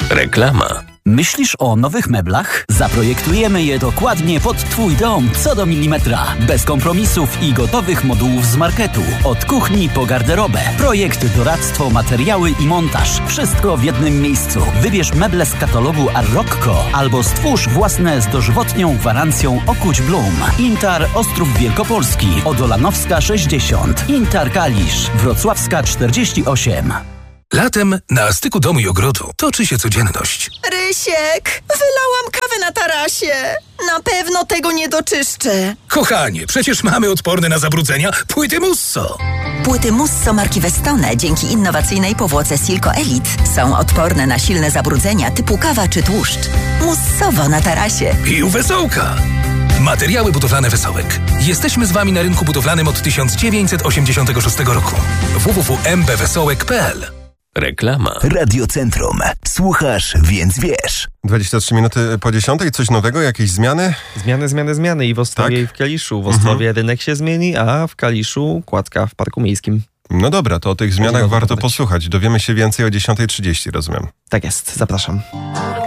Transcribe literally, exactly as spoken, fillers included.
Reklama. Myślisz o nowych meblach? Zaprojektujemy je dokładnie pod Twój dom, co do milimetra. Bez kompromisów i gotowych modułów z marketu. Od kuchni po garderobę. Projekt, doradztwo, materiały i montaż. Wszystko w jednym miejscu. Wybierz meble z katalogu Arroccco albo stwórz własne z dożywotnią gwarancją Okuć Blum. Intar Ostrów Wielkopolski, Odolanowska sześćdziesiąt, Intar Kalisz, Wrocławska czterdzieści osiem. Latem na styku domu i ogrodu toczy się codzienność. Rysiek, wylałam kawę na tarasie. Na pewno tego nie doczyszczę. Kochanie, przecież mamy odporne na zabrudzenia płyty Musso. Płyty Musso marki Vestone dzięki innowacyjnej powłoce Silco Elite są odporne na silne zabrudzenia typu kawa czy tłuszcz. Mussowo na tarasie. I u Wesołka. Materiały budowlane Wesołek. Jesteśmy z Wami na rynku budowlanym od tysiąc dziewięćset osiemdziesiątego szóstego roku. w w w kropka m b wesołek kropka p l. Reklama. Radiocentrum. Słuchasz, więc wiesz. dwadzieścia trzy minuty po dziesiątej. Coś nowego? Jakieś zmiany? Zmiany, zmiany, zmiany. I w Ostrowie, Tak? i w Kaliszu. W Ostrowie Mhm. rynek się zmieni, a w Kaliszu kładka w Parku Miejskim. No dobra, to o tych zmianach Będzie warto dogadać. posłuchać. Dowiemy się więcej o dziesiąta trzydzieści, rozumiem. Tak jest, zapraszam.